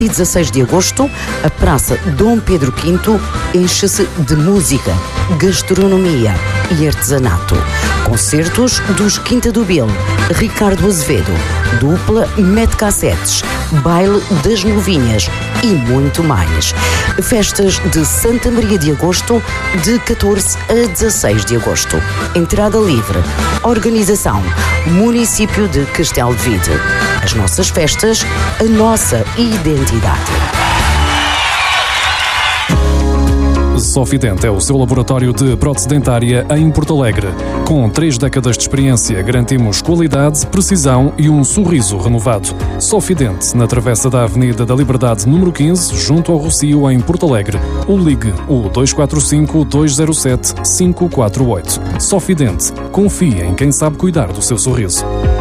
E 16 de agosto, a Praça Dom Pedro V enche-se de música, gastronomia e artesanato. Concertos dos Quinta do Bill, Ricardo Azevedo, dupla Mete Cassetes, baile das Novinhas e muito mais. Festas de Santa Maria de Agosto, de 14 a 16 de agosto. Entrada livre. Organização: Município de Castelo de Vide. As nossas festas, a nossa identidade. Sofident é o seu laboratório de prótese dentária em Porto Alegre. Com 3 décadas de experiência, garantimos qualidade, precisão e um sorriso renovado. Sofident, na travessa da Avenida da Liberdade, número 15, junto ao Rocio, em Porto Alegre. Ou ligue o 245-207-548. Sofident. Confie em quem sabe cuidar do seu sorriso.